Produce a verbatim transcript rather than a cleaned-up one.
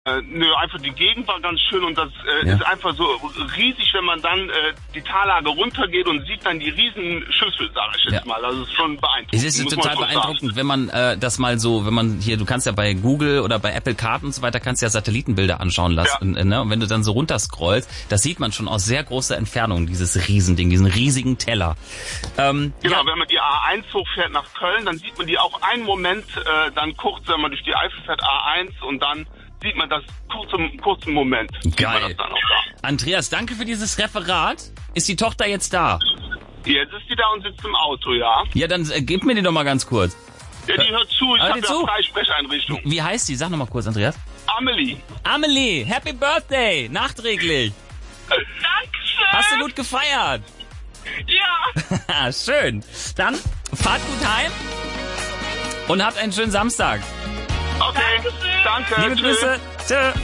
Äh, nö, einfach die Gegend war ganz schön und das äh, Ja. ist einfach so riesig, wenn man dann äh, die Tallage runtergeht und sieht dann die riesen Schüssel, sag ich jetzt Ja. mal. Also es ist schon beeindruckend. Es ist muss total man schon beeindruckend, sagen. wenn man äh, das mal so, wenn man hier, du kannst ja bei Google oder bei Apple Karten und so weiter, kannst ja Satellitenbilder anschauen lassen. Ja. Ne? Und wenn du dann so runterscrollst, das sieht man schon aus sehr großer Entfernung, dieses Riesending, diesen riesigen Teller. Ähm, Genau, ja. wenn man die A eins hochfährt nach Köln, dann sieht man die auch einen Moment, äh, dann kurz, wenn man durch die Eifel fährt, A eins und dann sieht man das kurzen, kurzen Moment. Sieht man Geil. das dann auch da. Andreas, danke für dieses Referat. Ist die Tochter jetzt da? Jetzt ist die da und sitzt im Auto, ja? Ja, dann äh, gib mir die doch mal ganz kurz. Ja, die hört zu, ich Hört habe die ja zu? Freisprecheinrichtung. Wie heißt die? Sag noch mal kurz, Andreas. Amelie. Amelie, Happy Birthday, nachträglich. Dankeschön. Hast du gut gefeiert? Ja. Schön. Dann fahrt gut heim und habt einen schönen Samstag. Okay, Dankeschön. danke. Liebe tschüss. Grüße. Tschö.